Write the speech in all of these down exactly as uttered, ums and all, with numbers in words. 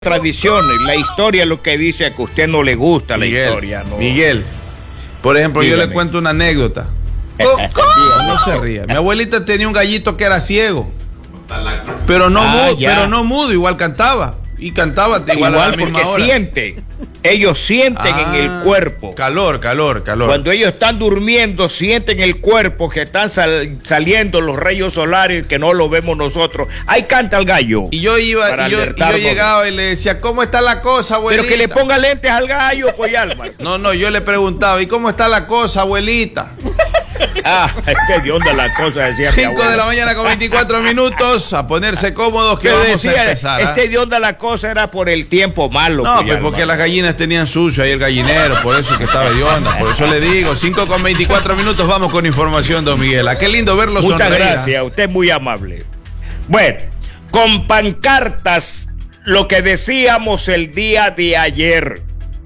tradiciones, la historia es lo que dice que a usted no le gusta la Miguel, historia, ¿no? Miguel, por ejemplo, Dígame. yo le cuento una anécdota. ¿Cómo? No se ría. Mi abuelita tenía un gallito que era ciego, pero no, Ah, mudo, ya. pero no mudo, igual cantaba. Y cantaba igual, Igual a la misma porque hora. siente, ellos sienten Ah, en el cuerpo. Calor, calor, calor. Cuando ellos están durmiendo, sienten el cuerpo que están sal- saliendo los rayos solares que no lo vemos nosotros. Ahí canta el gallo. Y yo iba, para y yo, y yo alertarnos. llegaba y le decía, ¿cómo está la cosa, abuelita? Pero que le ponga lentes al gallo, pues Alma. No, no, yo le preguntaba, ¿y cómo está la cosa, abuelita? Ah, es que de onda la cosa, decía mi cinco de abuela. la mañana con veinticuatro minutos, a ponerse cómodos que Pero vamos decía, a empezar. ¿ah? este de onda la cosa era por el tiempo malo. No, pues, pues Alma. porque las gallinas tenían sucio ahí el gallinero, por eso que estaba de onda, por eso le digo, cinco con veinticuatro minutos, vamos con información, don Miguel. Ah, qué lindo verlo Muchas sonreír. ¿ah? gracias, usted es muy amable. Bueno, con pancartas, lo que decíamos el día de ayer.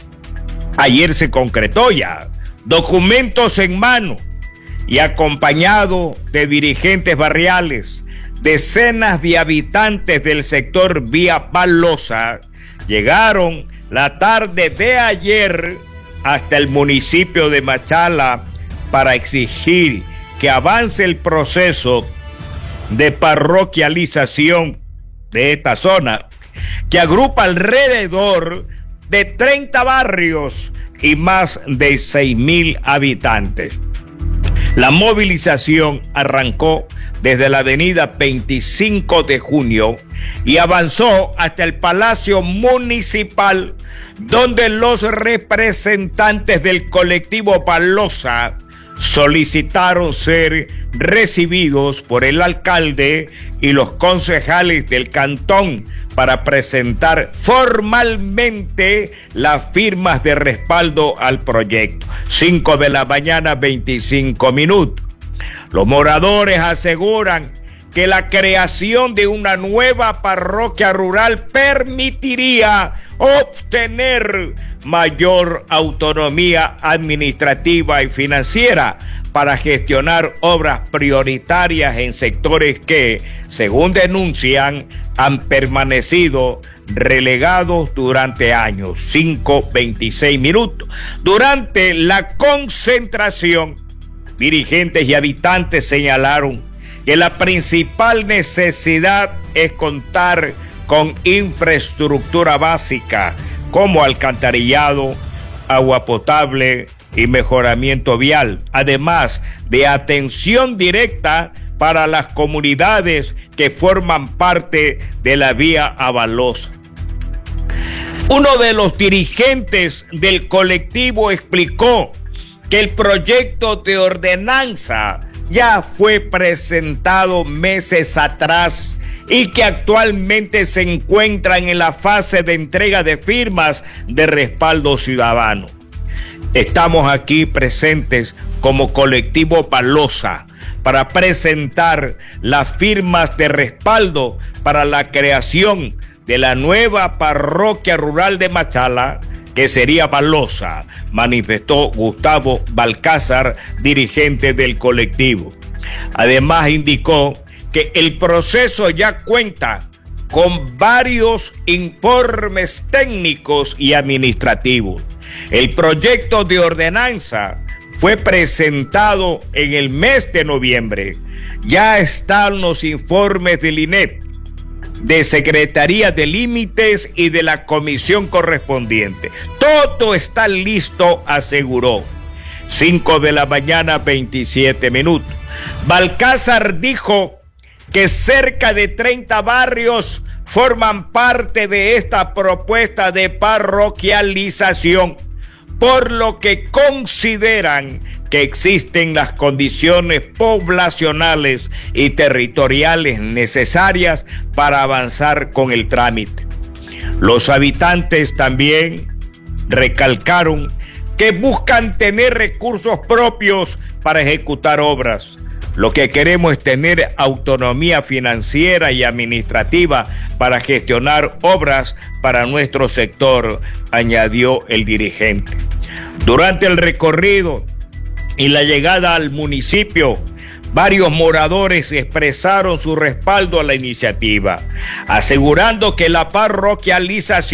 Ayer se concretó ya. Documentos en mano y acompañado de dirigentes barriales, decenas de habitantes del sector Vía Palosa llegaron la tarde de ayer hasta el municipio de Machala para exigir que avance el proceso de parroquialización de esta zona, que agrupa alrededor de treinta barrios y más de seis mil habitantes. La movilización arrancó desde la avenida veinticinco de junio y avanzó hasta el Palacio Municipal, donde los representantes del colectivo Palosa solicitaron ser recibidos por el alcalde y los concejales del cantón para presentar formalmente las firmas de respaldo al proyecto. cinco de la mañana, veinticinco minutos. Los moradores aseguran que la creación de una nueva parroquia rural permitiría obtener mayor autonomía administrativa y financiera para gestionar obras prioritarias en sectores que, según denuncian, han permanecido relegados durante años. cinco veintiséis minutos. Durante la concentración, dirigentes y habitantes señalaron que la principal necesidad es contar con infraestructura básica como alcantarillado, agua potable y mejoramiento vial, además de atención directa para las comunidades que forman parte de la vía Avalosa. Uno de los dirigentes del colectivo explicó que el proyecto de ordenanza ya fue presentado meses atrás y que actualmente se encuentran en la fase de entrega de firmas de respaldo ciudadano. Estamos aquí presentes como colectivo Palosa para presentar las firmas de respaldo para la creación de la nueva parroquia rural de Machala, que sería Palosa, manifestó Gustavo Balcázar, dirigente del colectivo. Además indicó que el proceso ya cuenta con varios informes técnicos y administrativos. El proyecto de ordenanza fue presentado en el mes de noviembre. Ya están los informes del I N E P, de Secretaría de Límites y de la comisión correspondiente. Todo está listo, aseguró. cinco de la mañana, veintisiete minutos. Balcázar dijo que cerca de treinta barrios forman parte de esta propuesta de parroquialización, por lo que consideran que existen las condiciones poblacionales y territoriales necesarias para avanzar con el trámite. Los habitantes también recalcaron que buscan tener recursos propios para ejecutar obras. Lo que queremos es tener autonomía financiera y administrativa para gestionar obras para nuestro sector, añadió el dirigente. Durante el recorrido y la llegada al municipio, varios moradores expresaron su respaldo a la iniciativa, asegurando que la parroquialización